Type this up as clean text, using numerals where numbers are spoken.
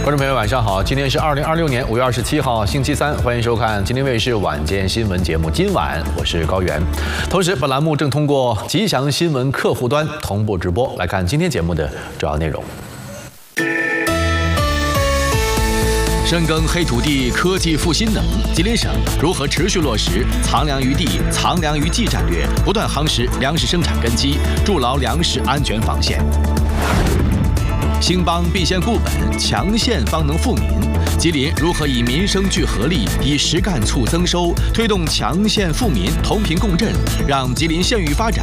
观众朋友，晚上好！今天是2026年5月27号，星期三，欢迎收看今天卫视晚间新闻节目。今晚我是高原，同时本栏目正通过吉祥新闻客户端同步直播。来看今天节目的主要内容。深耕黑土地科技复兴能，吉林省如何持续落实藏粮于地、藏粮于技战略，不断夯实粮食生产根基，筑牢粮食安全防线。兴邦必先固本，强县方能富民。吉林如何以民生聚合力，以实干促增收，推动强县富民同频共振，让吉林县域发展